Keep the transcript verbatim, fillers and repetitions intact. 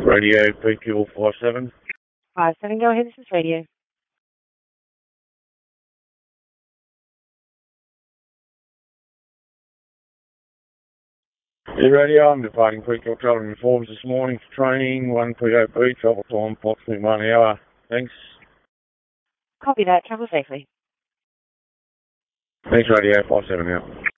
Radio P Q five seven. five seven, go ahead, this is radio. Yeah, radio, I'm departing P Q travelling reforms this morning for training, one P O P, travel time approximately one hour. Thanks. Copy that, travel safely. Thanks, Radio five seven out.